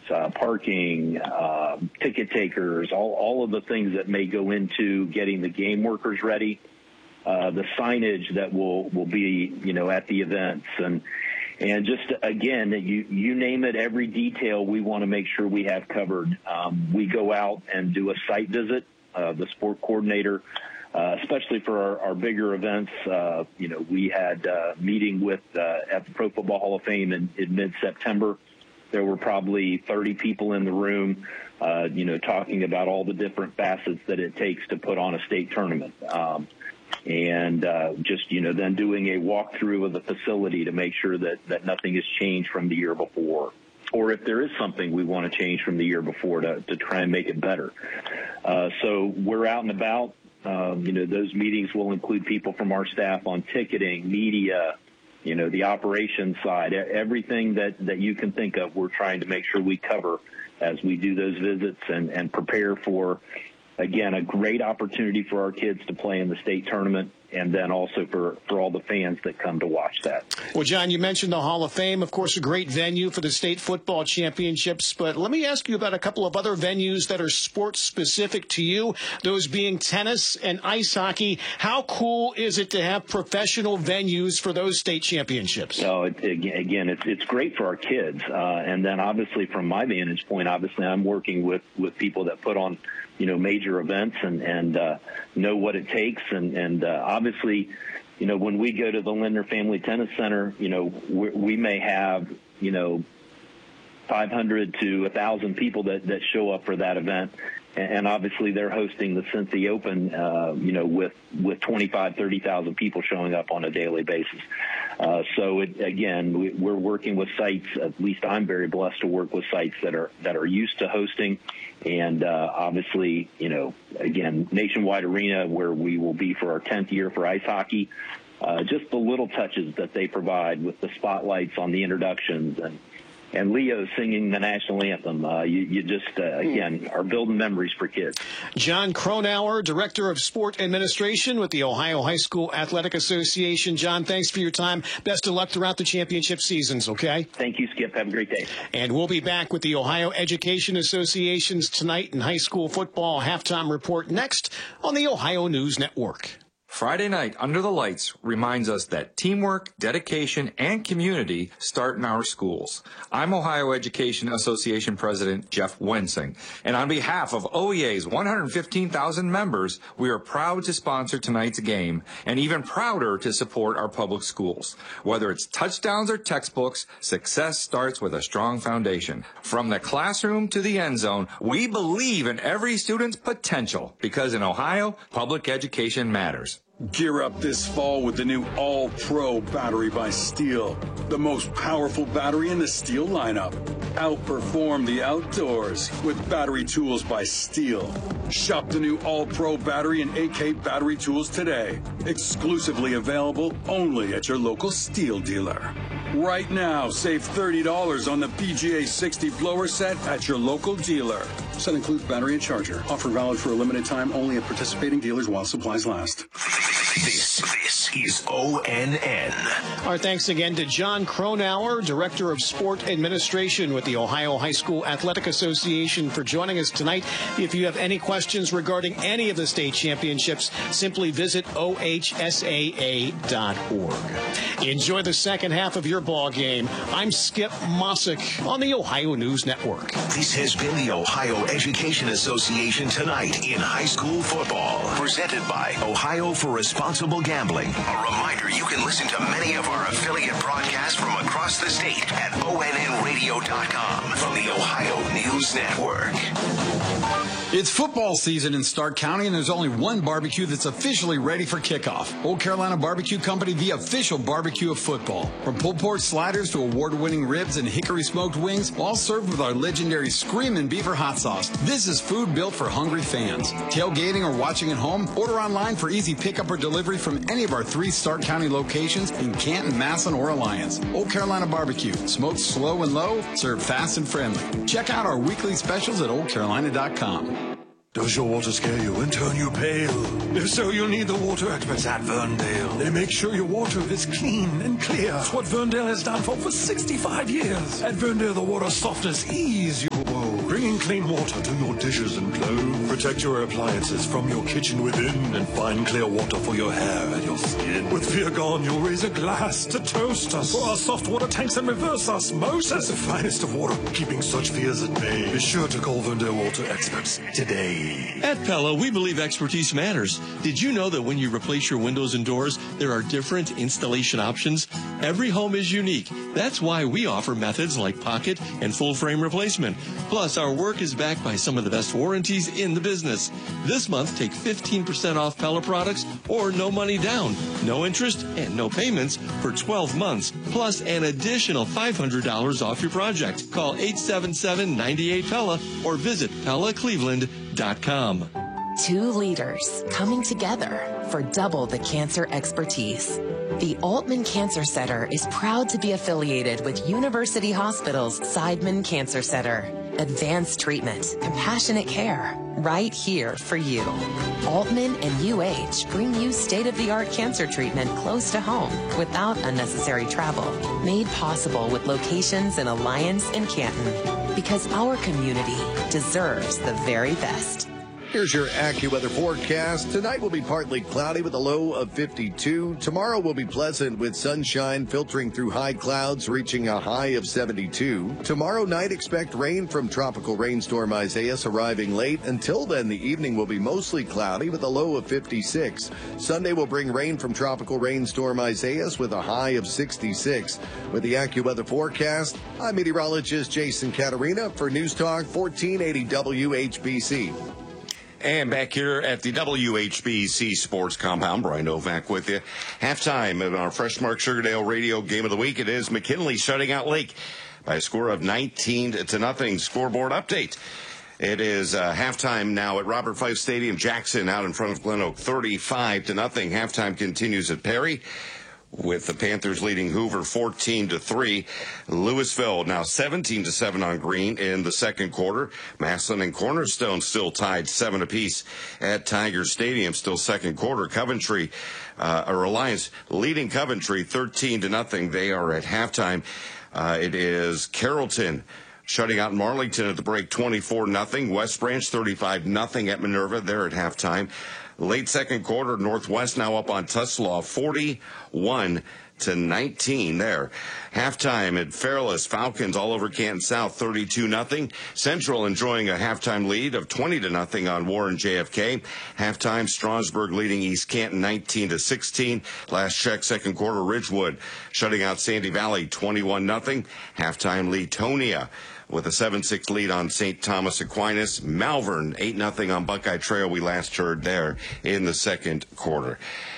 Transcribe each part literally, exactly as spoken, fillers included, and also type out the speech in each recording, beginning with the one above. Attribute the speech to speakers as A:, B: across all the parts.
A: uh, parking, uh, ticket takers, all, all of the things that may go into getting the game workers ready, uh, the signage that will, will be, you know, at the events. And, and just, again, you, you name it, every detail we want to make sure we have covered. Um, we go out and do a site visit, uh, the sport coordinator, Uh, especially for our, our bigger events. Uh, you know, we had a uh, meeting with uh, at the Pro Football Hall of Fame in, in mid-September. There were probably thirty people in the room, uh, you know, talking about all the different facets that it takes to put on a state tournament. Um, and uh, just, you know, then doing a walkthrough of the facility to make sure that, that nothing has changed from the year before. Or if there is something we want to change from the year before to, to try and make it better. Uh, so we're out and about. Um, you know, those meetings will include people from our staff on ticketing, media, you know, the operations side, everything that, that you can think of. We're trying to make sure we cover as we do those visits and, and prepare for, again, a great opportunity for our kids to play in the state tournament, and then also for, for all the fans that come to watch that.
B: Well, John, you mentioned the Hall of Fame, of course, a great venue for the state football championships. But let me ask you about a couple of other venues that are sports specific to you, those being tennis and ice hockey. How cool is it to have professional venues for those state championships?
A: So, it, again, it's, it's great for our kids. Uh, and then, obviously, from my vantage point, obviously, I'm working with, with people that put on, you know, major events and, and uh, know what it takes. And, and uh, obviously, you know, when we go to the Lindner Family Tennis Center, you know, we, we may have, you know, five hundred to one thousand people that, that show up for that event. And, and obviously they're hosting the Cincy Open, uh, you know, with, with twenty-five, thirty thousand people showing up on a daily basis. Uh, so, it, again, we, we're working with sites, at least I'm very blessed to work with sites that are that are used to hosting. And uh, obviously, you know, again, Nationwide Arena, where we will be for our tenth year for ice hockey, uh, just the little touches that they provide with the spotlights on the introductions and and Leo singing the national anthem. Uh, you, you just, uh, again, are building memories for kids.
B: John Cronauer, Director of Sport Administration with the Ohio High School Athletic Association. John, thanks for your time. Best of luck throughout the championship seasons, okay?
A: Thank you, Skip. Have a great day.
B: And we'll be back with the Ohio Education Association's Tonight in High School Football halftime report next on the Ohio News Network.
C: Friday night under the lights reminds us that teamwork, dedication, and community start in our schools. I'm Ohio Education Association President Jeff Wensing, and on behalf of O E A's one hundred fifteen thousand members, we are proud to sponsor tonight's game and even prouder to support our public schools. Whether it's touchdowns or textbooks, success starts with a strong foundation. From the classroom to the end zone, we believe in every student's potential because in Ohio, public education matters.
D: Gear up this fall with the new All-Pro battery by Steel. The most powerful battery in the Steel lineup. Outperform the outdoors with battery tools by Steel. Shop the new All-Pro battery and A K Battery Tools today. Exclusively available only at your local Steel dealer. Right now, save thirty dollars on the P G A sixty blower set at your local dealer. Set includes battery and charger. Offer valid for a limited time only at participating dealers while supplies last.
E: This, this is O N N.
B: Our thanks again to John Cronauer, Director of Sport Administration with the Ohio High School Athletic Association, for joining us tonight. If you have any questions regarding any of the state championships, simply visit O H S A A dot org. Enjoy the second half of your ball game. I'm Skip Mossick on the Ohio News Network.
E: This has been the Ohio Education Association Tonight in High School Football, presented by Ohio for Responsible Gambling. A reminder, you can listen to many of our affiliate broadcasts from across the state at O N N radio dot com from the Ohio News Network.
F: It's football season in Stark County, and there's only one barbecue that's officially ready for kickoff. Old Carolina Barbecue Company, the official barbecue of football. From pulled pork sliders to award-winning ribs and hickory smoked wings, all served with our legendary Screamin' Beaver hot sauce. This is food built for hungry fans. Tailgating or watching at home? Order online for easy pickup or delivery from any of our three Stark County locations in Canton, Masson, or Alliance. Old Carolina Barbecue. Smoked slow and low, served fast and friendly. Check out our weekly specials at old carolina dot com.
G: Does your water scare you and turn you pale? If so, you'll need the water experts at Verndale. They make sure your water is clean and clear. It's what Verndale has done for over sixty-five years. At Verndale, the water softeners ease your whoa. Bringing clean water to your dishes and clothes. Protect your appliances from your kitchen within. And find clear water for your hair and your skin. With Viagon, you'll raise a glass to toast us. For our soft water tanks and reverse osmosis. The finest of water, keeping such fears at bay. Be sure to call Verdale Water experts today.
H: At Pella, we believe expertise matters. Did you know that when you replace your windows and doors, there are different installation options? Every home is unique. That's why we offer methods like pocket and full frame replacement. Plus, our work is backed by some of the best warranties in the business. This month, take fifteen percent off Pella products or no money down, no interest, and no payments for twelve months, plus an additional five hundred dollars off your project. Call eight seven seven, nine eight, Pella or visit Pella Cleveland dot com.
I: Two leaders coming together for double the cancer expertise. The Altman Cancer Center is proud to be affiliated with University Hospital's Seidman Cancer Center. Advanced treatment, compassionate care, right here for you. Altman and U H bring you state-of-the-art cancer treatment close to home without unnecessary travel. Made possible with locations in Alliance and Canton. Because our community deserves the very best.
J: Here's your AccuWeather forecast. Tonight will be partly cloudy with a low of fifty-two. Tomorrow will be pleasant with sunshine filtering through high clouds, reaching a high of seventy-two. Tomorrow night, expect rain from tropical rainstorm Isaias arriving late. Until then, the evening will be mostly cloudy with a low of fifty-six. Sunday will bring rain from tropical rainstorm Isaias with a high of sixty-six. With the AccuWeather forecast, I'm meteorologist Jason Caterina for News Talk fourteen eighty W H B C.
K: And back here at the W H B C Sports Compound, Brian Novak with you. Halftime in our Freshmark Sugardale Radio Game of the Week. It is McKinley shutting out Lake by a score of nineteen to nothing. Scoreboard update. It is uh, halftime now at Robert Fife Stadium. Jackson out in front of Glen Oak, thirty-five to nothing. Halftime continues at Perry, with the Panthers leading Hoover fourteen to three. Louisville now seventeen to seven on Green in the second quarter. Massillon and Cornerstone still tied seven apiece at Tiger Stadium, still second quarter. Coventry, uh, or Alliance leading Coventry thirteen to nothing. They are at halftime. Uh, it is Carrollton shutting out Marlington at the break twenty-four nothing. West Branch thirty-five nothing at Minerva. They're at halftime. Late second quarter, Northwest now up on Tuslaw, forty-one to nineteen there. Halftime at Fairless, Falcons all over Canton South, thirty-two nothing. Central enjoying a halftime lead of twenty to nothing on Warren J F K. Halftime, Strasburg leading East Canton nineteen to sixteen. Last check, second quarter, Ridgewood shutting out Sandy Valley, twenty-one nothing. Halftime, Leetonia with a seven six lead on Saint Thomas Aquinas. Malvern, eight nothing on Buckeye Trail. We last heard there in the second quarter.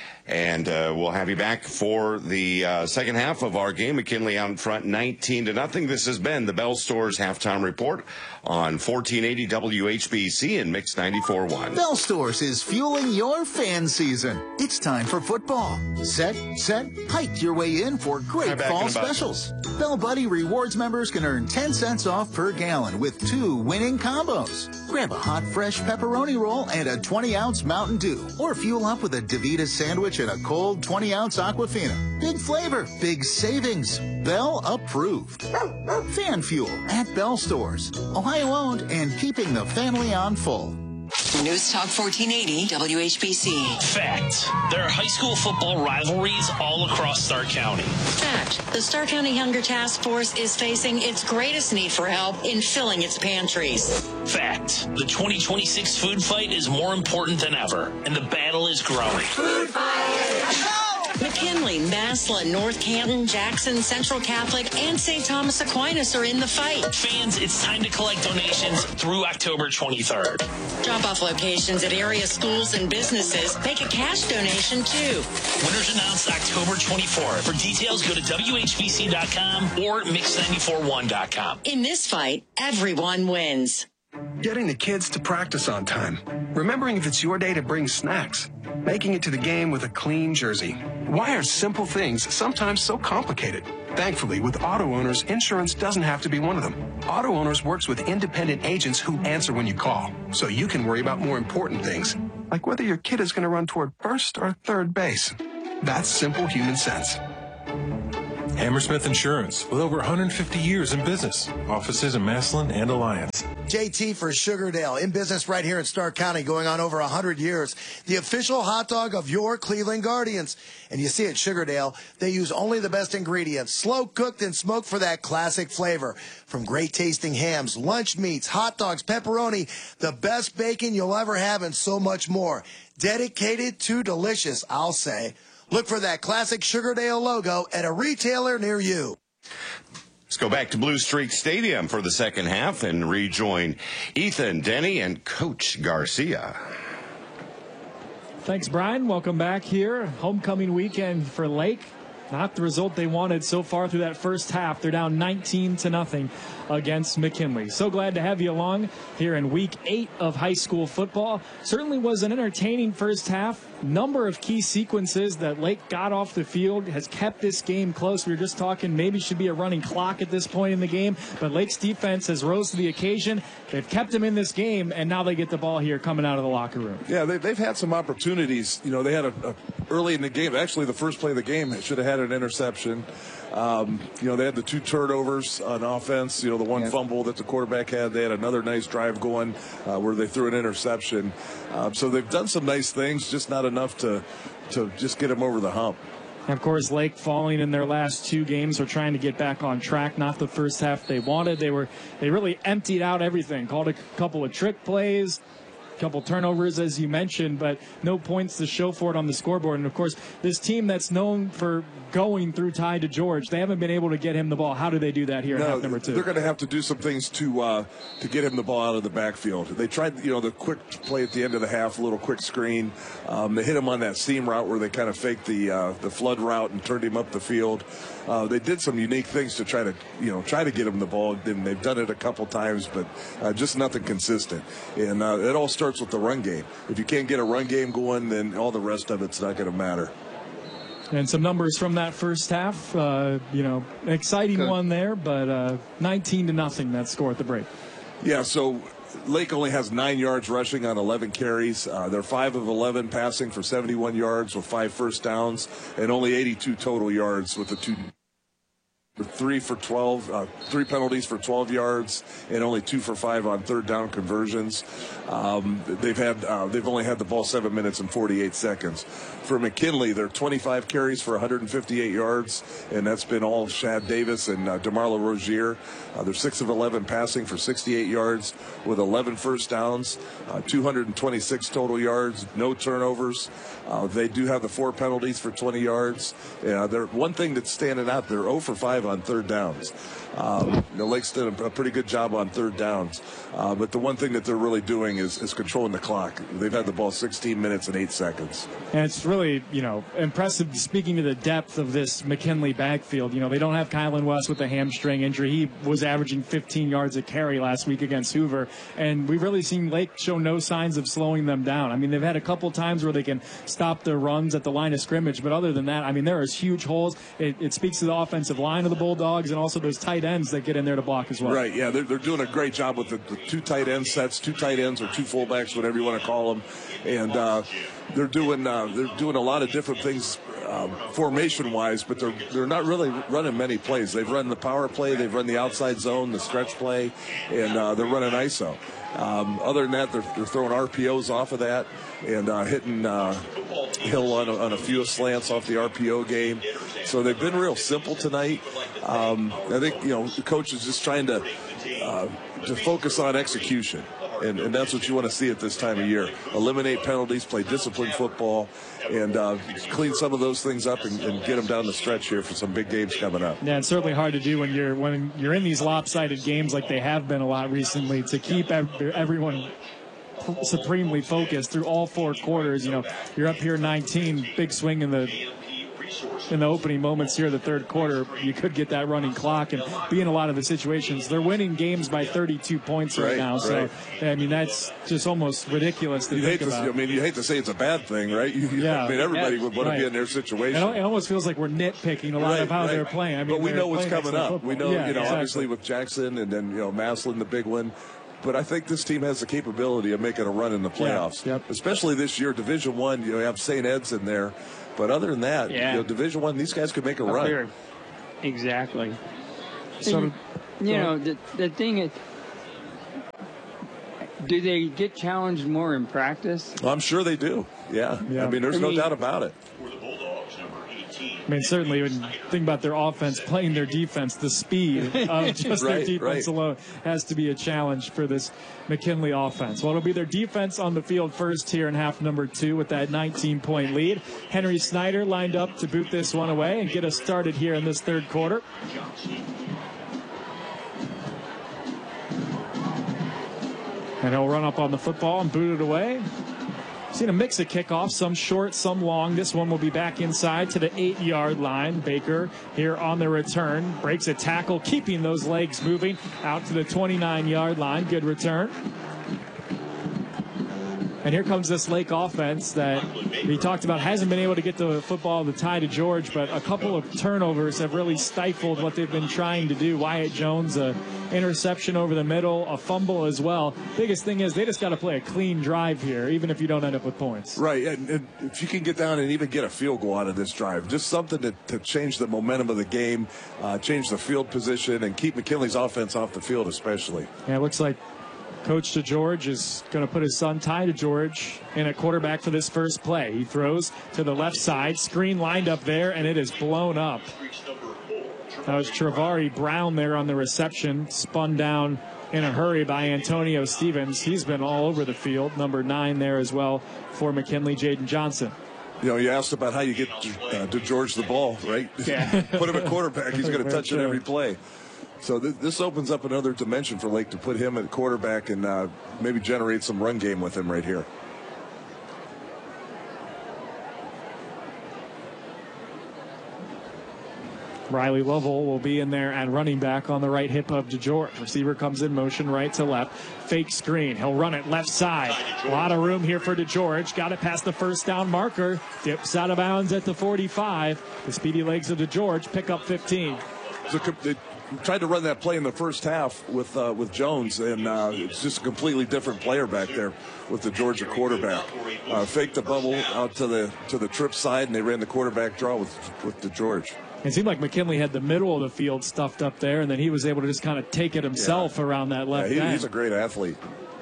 K: And uh, we'll have you back for the uh, second half of our game. McKinley out in front, nineteen to nothing. This has been the Bell Stores Halftime Report on fourteen eighty W H B C and Mix ninety-four point one.
L: Bell Stores is fueling your fan season. It's time for football. Set, set, hike your way in for great fall specials. Bell Buddy Rewards members can earn ten cents off per gallon with two winning combos. Grab a hot, fresh pepperoni roll and a twenty ounce Mountain Dew. Or fuel up with a DeVita sandwich and a cold twenty ounce Aquafina. Big flavor, big savings. Bell approved. Fan fuel at Bell Stores. Ohio owned and keeping the family on full.
M: News Talk fourteen eighty W H B C.
N: Fact. There are high school football rivalries all across Stark County.
M: Fact. The Stark County Hunger Task Force is facing its greatest need for help in filling its pantries.
N: Fact. The twenty twenty-six food fight is more important than ever, and the battle is growing.
M: Food fight! McKinley, Massillon, North Canton, Jackson, Central Catholic, and Saint Thomas Aquinas are in the fight.
N: Fans, it's time to collect donations through October twenty-third.
M: Drop-off locations at area schools and businesses. Make a cash donation, too.
N: Winners announced October twenty-fourth. For details, go to W H B C dot com or Mix ninety-four one dot com.
M: In this fight, everyone wins.
O: Getting the kids to practice on time. Remembering if it's your day to bring snacks. Making it to the game with a clean jersey. Why are simple things sometimes so complicated? Thankfully, with Auto Owners, insurance doesn't have to be one of them. Auto Owners works with independent agents who answer when you call, so you can worry about more important things, like whether your kid is going to run toward first or third base. That's simple human sense.
G: Hammersmith Insurance, with over one hundred fifty years in business. Offices in Massillon and Alliance.
P: J T for Sugardale, in business right here in Stark County, going on over one hundred years. The official hot dog of your Cleveland Guardians. And you see at Sugardale, they use only the best ingredients, slow cooked and smoked for that classic flavor. From great tasting hams, lunch meats, hot dogs, pepperoni, the best bacon you'll ever have, and so much more. Dedicated to delicious, I'll say. Look for that classic Sugardale logo at a retailer near you.
K: Let's go back to Blue Streak Stadium for the second half and rejoin Ethan, Denny, and Coach Garcia.
Q: Thanks, Brian. Welcome back here. Homecoming weekend for Lake. Not the result they wanted so far through that first half. They're down nineteen to nothing against McKinley. So glad to have you along here in week eight of high school football. Certainly was an entertaining first half. Number of key sequences that Lake got off the field has kept this game close. We were just talking maybe should be a running clock at this point in the game, but Lake's defense has rose to the occasion. They've kept them in this game, and now they get the ball here coming out of the locker room.
R: Yeah, they, they've had some opportunities. You know, they had a, a early in the game, actually the first play of the game, should have had an interception. Um, you know, they had the two turnovers on offense. You know, the one yeah. fumble that the quarterback had. They had another nice drive going uh, where they threw an interception. Uh, so they've done some nice things, just not enough to to just get them over the hump.
Q: And of course, Lake falling in their last two games are trying to get back on track. Not the first half they wanted. They were they really emptied out everything. Called a couple of trick plays. Couple turnovers, as you mentioned, but no points to show for it on the scoreboard. And, of course, this team that's known for going through Ty DeGeorge, they haven't been able to get him the ball. How do they do that here
R: no,
Q: in half number two?
R: They're going to have to do some things to uh, to get him the ball out of the backfield. They tried, you know, the quick play at the end of the half, a little quick screen. Um, they hit him on that seam route where they kind of faked the uh, the flood route and turned him up the field. Uh, they did some unique things to try to, you know, try to get him the ball. And they've done it a couple times, but uh, just nothing consistent. And uh, it all starts with the run game. If you can't get a run game going, then all the rest of it's not going to matter.
Q: And some numbers from that first half, uh, you know, exciting Good. one there, but uh, nineteen to nothing that score at the break.
R: Yeah, so Lake only has nine yards rushing on eleven carries. Uh, they're five of eleven passing for seventy-one yards with five first downs, and only eighty-two total yards with the two. Three for twelve, uh, three penalties for twelve yards, and only two for five on third down conversions. Um, they've had, uh, they've only had the ball seven minutes and forty-eight seconds. For McKinley, they're twenty-five carries for one hundred fifty-eight yards, and that's been all Shad Davis and uh, DeMarlo Rozier. Uh, they're six of eleven passing for sixty-eight yards with eleven first downs, uh, two hundred twenty-six total yards, no turnovers. Uh, they do have the four penalties for twenty yards. Yeah, they're one thing that's standing out. They're zero for five on third downs. Um, you know, Lake's did a, a pretty good job on third downs, uh, but the one thing that they're really doing is, is controlling the clock. They've had the ball sixteen minutes and eight seconds.
Q: And it's really, you know, impressive speaking to the depth of this McKinley backfield. You know, they don't have Kylan West with a hamstring injury. He was averaging fifteen yards a carry last week against Hoover, and we've really seen Lake show no signs of slowing them down. I mean, they've had a couple times where they can stop their runs at the line of scrimmage, but other than that, I mean, there is huge holes. It, it speaks to the offensive line of the Bulldogs and also those tight ends that get in there to block as well.
R: Right, yeah, they're, they're doing a great job with the, the two tight end sets, two tight ends or two fullbacks, whatever you want to call them, and uh, they're doing uh, they're doing a lot of different things um, formation-wise, but they're they're not really running many plays. They've run the power play, they've run the outside zone, the stretch play, and uh, they're running I S O. Um, other than that, they're, they're throwing R P Os off of that and uh, hitting uh, Hill on a, on a few slants off the R P O game. So they've been real simple tonight. Um, I think, you know, the coach is just trying to uh, to focus on execution. And, and that's what you want to see at this time of year. Eliminate penalties, play disciplined football, and uh, clean some of those things up and, and get them down the stretch here for some big games coming up.
Q: Yeah, it's certainly hard to do when you're when you're in these lopsided games like they have been a lot recently, to keep everyone supremely focused through all four quarters. You know, you're up here nineteen, big swing in the in the opening moments here of the third quarter. You could get that running clock and be in a lot of the situations. They're winning games by thirty-two points right, right now. So, right. I mean, that's just almost ridiculous to
R: you
Q: think
R: hate
Q: about.
R: To, I mean, you hate to say it's a bad thing, right? You,
Q: yeah.
R: I mean, everybody
Q: yeah,
R: would want
Q: right.
R: to be in their situation.
Q: It almost feels like we're nitpicking a lot
R: right,
Q: of how
R: right.
Q: they're playing. I mean,
R: but we know what's coming up.
Q: Football.
R: We know,
Q: yeah,
R: you know,
Q: exactly.
R: obviously with Jackson and then, you know, Maslin, the big one. But I think this team has the capability of making a run in the playoffs,
Q: yeah, yep.
R: especially this year. Division One, you know, you have Saint Ed's in there, but other than that,
Q: yeah.
R: you know, Division One, these guys could make a
Q: Up
R: run.
Q: Here.
S: Exactly.
Q: So,
S: and, you know, the, the thing is, do they get challenged more in practice?
R: Well, I'm sure they do. Yeah.
Q: Yeah.
R: I mean, there's
S: I
R: no
S: mean-
R: doubt about it.
Q: I mean, certainly when you think about their offense playing their defense, the speed of just their
R: Right,
Q: defense
R: right.
Q: alone has to be a challenge for this McKinley offense. Well, it'll be their defense on the field first here in half number two with that nineteen-point lead. Henry Snyder lined up to boot this one away and get us started here in this third quarter. And he'll run up on the football and boot it away. Seen a mix of kickoffs, some short, some long. This one will be back inside to the eight-yard line. Baker here on the return. Breaks a tackle, keeping those legs moving out to the twenty-nine-yard line. Good return. And here comes this Lake offense that we talked about hasn't been able to get the football to tie to George, but a couple of turnovers have really stifled what they've been trying to do. Wyatt Jones, a interception over the middle, a fumble as well. Biggest thing is they just got to play a clean drive here, even if you don't end up with points.
R: Right, and, and if you can get down and even get a field goal out of this drive, just something to, to change the momentum of the game, uh, change the field position, and keep McKinley's offense off the field especially.
Q: Yeah, it looks like Coach DeGeorge is going to put his son Ty DeGeorge in at quarterback for this first play. He throws to the left side, screen lined up there, and it is blown up. That was Travari Brown there on the reception, spun down in a hurry by Antonio Stevens. He's been all over the field. Number nine there as well for McKinley, Jaden Johnson.
R: You know, you asked about how you get uh, DeGeorge the ball, right?
Q: Yeah.
R: Put him at quarterback. He's going to
Q: Very
R: touch it
Q: true.
R: every play. So th- this opens up another dimension for Lake to put him at quarterback and uh, maybe generate some run game with him right here.
Q: Riley Lovell will be in there at running back on the right hip of DeGeorge. Receiver comes in motion right to left. Fake screen. He'll run it left side. A lot of room here for DeGeorge. Got it past the first down marker. Dips out of bounds at the forty-five. The speedy legs of DeGeorge pick up fifteen.
R: So they tried to run that play in the first half with uh, with Jones, and uh, it's just a completely different player back there with the Georgia quarterback. Uh, faked the bubble out to the to the trip side, and they ran the quarterback draw with with DeGeorge.
Q: It seemed like McKinley had the middle of the field stuffed up there, and then he was able to just kind of take it himself
R: Yeah.
Q: around that left
R: Yeah, he,
Q: end.
R: he's a great athlete.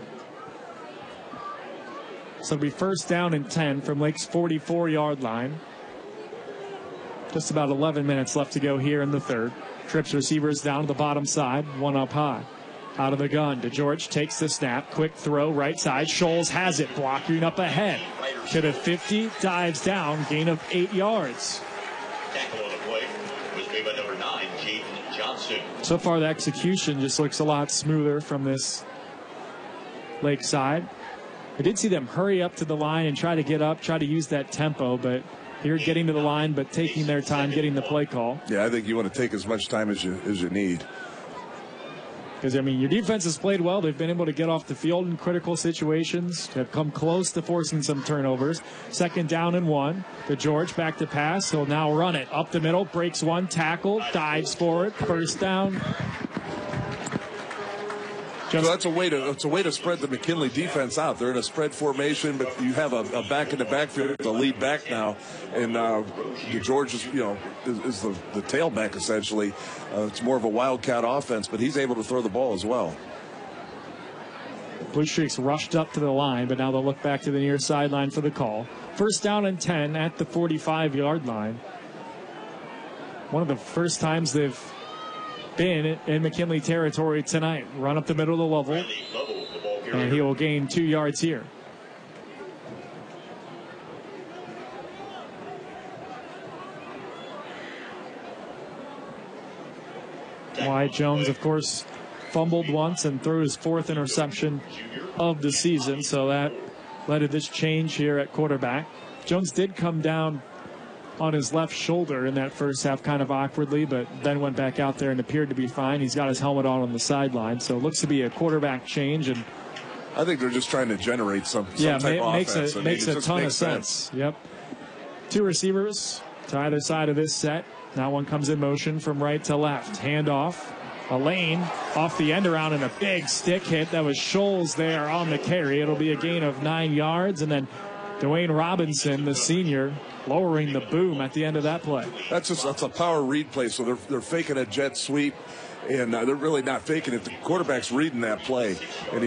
Q: So it'll be first down and ten from Lake's forty-four-yard line. Just about eleven minutes left to go here in the third. Trips receivers down to the bottom side, one up high. Out of the gun, DeGeorge takes the snap. Quick throw, right side. Scholes has it, blocking up ahead. To the fifty, dives down, gain of eight yards.
T: Tackle on the play was made by number nine, Jaden Johnson.
Q: So far, the execution just looks a lot smoother from this Lake side. I did see them hurry up to the line and try to get up, try to use that tempo, but here getting to the line, but taking their time getting the play call.
R: Yeah, I think you want to take as much time as you as you need.
Q: Because, I mean, your defense has played well. They've been able to get off the field in critical situations, have come close to forcing some turnovers. Second down and one. DeGeorge back to pass. He'll now run it. Up the middle, breaks one, tackle, dives for it. First down.
R: So that's a way to it's a way to spread the McKinley defense out. They're in a spread formation, but you have a, a back in the backfield, the lead back now, and uh, DeGeorge is you know is, is the the tailback essentially. Uh, it's more of a wildcat offense, but he's able to throw the ball as well.
Q: Blue Streaks rushed up to the line, but now they'll look back to the near sideline for the call. First down and ten at the forty-five-yard line. One of the first times they've been in McKinley territory tonight. Run up the middle of the level, and he will gain two yards here. Wyatt Jones, of course, fumbled once and threw his fourth interception of the season, so that led to this change here at quarterback. Jones did come down on his left shoulder in that first half kind of awkwardly, but then went back out there and appeared to be fine. He's got his helmet on on the sideline, so it looks to be a quarterback change. And
R: I think they're just trying to generate some, some
Q: yeah,
R: type
Q: ma-
R: of
Q: makes
R: offense.
Q: a
R: I mean,
Q: makes
R: it
Q: a
R: just
Q: ton
R: makes
Q: of sense. Yep. Two receivers to either side of this set. Now one comes in motion from right to left. Handoff. A lane off the end around and a big stick hit. That was Scholes there on the carry. It'll be a gain of nine yards, and then Dwayne Robinson, the senior, lowering the boom at the end of that play.
R: That's just that's a power read play, so they're, they're faking a jet sweep, and uh, they're really not faking it. The quarterback's reading that play, and he